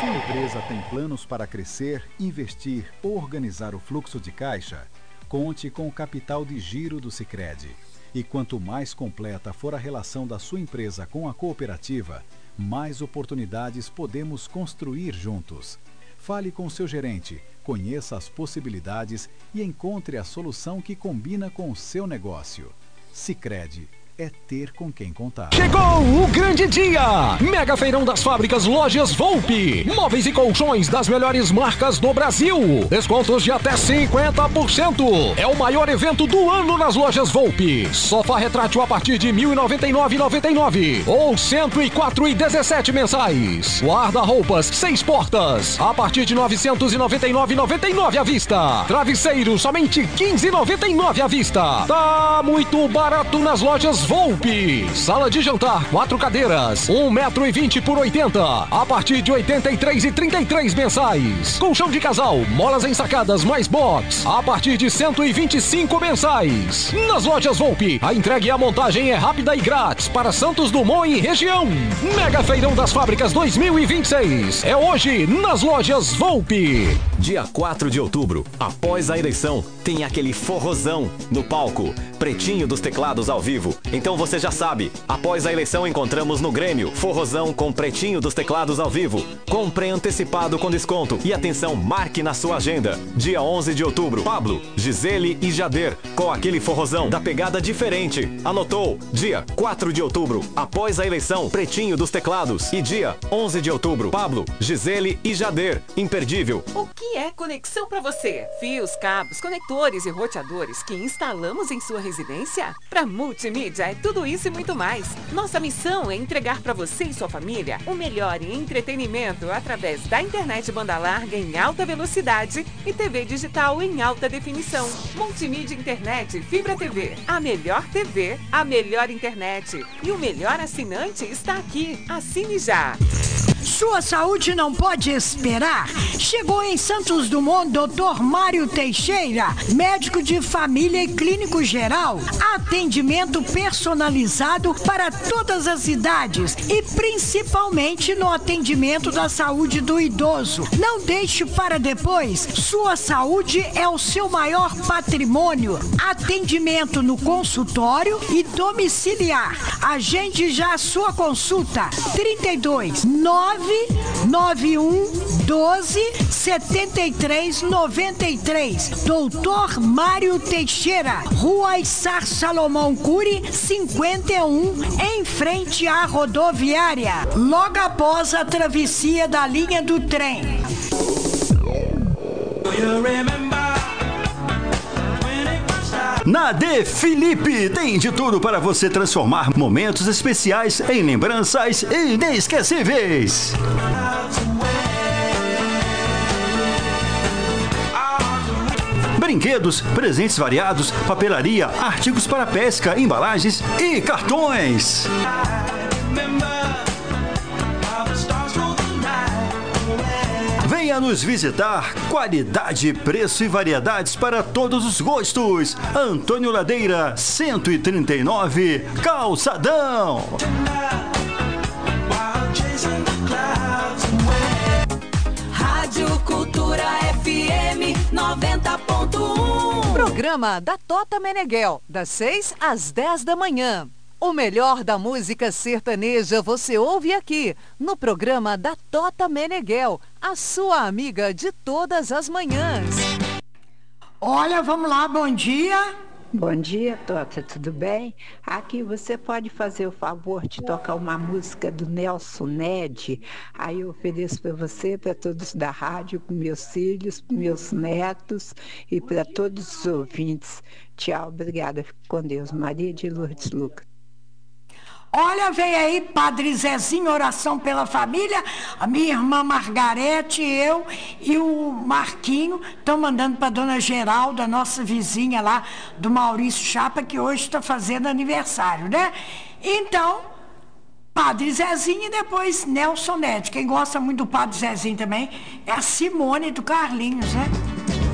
Sua empresa tem planos para crescer, investir ou organizar o fluxo de caixa? Conte com o capital de giro do Sicredi. E quanto mais completa for a relação da sua empresa com a cooperativa, mais oportunidades podemos construir juntos. Fale com seu gerente, conheça as possibilidades e encontre a solução que combina com o seu negócio. Sicredi é ter com quem contar. Chegou o grande dia! Mega Feirão das Fábricas Lojas Volpi. Móveis e colchões das melhores marcas do Brasil. Descontos de até 50%. É o maior evento do ano nas Lojas Volpi. Sofá retrátil a partir de R$ 1.099,99 ou R$ 104,17 mensais. Guarda-roupas 6 portas a partir de R$ 999,99 à vista. Travesseiro somente R$ 15,99 à vista. Tá muito barato nas Lojas Volpi. Sala de jantar, 4 cadeiras, 1,20 m por 80, a partir de R$ 83,33 mensais. Colchão de casal, molas ensacadas mais box, a partir de R$ 125 mensais. Nas Lojas Volpi, a entrega e a montagem é rápida e grátis para Santos Dumont e região. Mega Feirão das Fábricas 2026. É hoje nas Lojas Volpi. Dia 4 de outubro, após a eleição, tem aquele forrozão no palco. Pretinho dos Teclados ao vivo. Então você já sabe, após a eleição encontramos no Grêmio forrozão com Pretinho dos Teclados ao vivo. Compre antecipado com desconto. E atenção, marque na sua agenda. Dia 11 de outubro, Pablo, Gisele e Jader, com aquele forrozão da pegada diferente. Anotou? Dia 4 de outubro, após a eleição, Pretinho dos Teclados. E dia 11 de outubro, Pablo, Gisele e Jader. Imperdível. O que é conexão para você? Fios, cabos, conectores e roteadores que instalamos em sua residência? Para multimídia é tudo isso e muito mais. Nossa missão é entregar para você e sua família o melhor em entretenimento através da internet banda larga em alta velocidade e TV digital em alta definição. Multimídia Internet Fibra TV. A melhor TV, a melhor internet. E o melhor assinante está aqui. Assine já. Sua saúde não pode esperar? Chegou em Santos Dumont Dr. Mário Teixeira, médico de família e clínico geral. Atendimento personalizado para todas as idades e principalmente no atendimento da saúde do idoso. Não deixe para depois. Sua saúde é o seu maior patrimônio. Atendimento no consultório e domiciliar. Agende já a sua consulta. 32 991 12 73 93. Doutor Mário Teixeira, Rua Issar Salomão Cury, 51, em frente à rodoviária, logo após a travessia da linha do trem. Na De Felipe tem de tudo para você transformar momentos especiais em lembranças inesquecíveis. Brinquedos, presentes variados, papelaria, artigos para pesca, embalagens e cartões. Venha nos visitar. Qualidade, preço e variedades para todos os gostos. Antônio Ladeira, 139, Calçadão. Rádio Cultura FM 90.1. Programa da Tota Meneghel, das 6 às 10 da manhã. O melhor da música sertaneja você ouve aqui, no programa da Tota Meneghel, a sua amiga de todas as manhãs. Olha, vamos lá, bom dia. Bom dia, Tota, tudo bem? Aqui você pode fazer o favor de tocar uma música do Nelson Ned. Aí eu ofereço para você, para todos da rádio, para meus filhos, para meus netos e para todos os ouvintes. Tchau, obrigada, fico com Deus. Maria de Lourdes Lucas. Olha, vem aí, Padre Zezinho, oração pela família. A minha irmã Margarete, eu e o Marquinho estão mandando para Dona Geralda, nossa vizinha lá do Maurício Chapa, que hoje está fazendo aniversário, né? Então, Padre Zezinho e depois Nelson Ned. Quem gosta muito do Padre Zezinho também é a Simone do Carlinhos, né?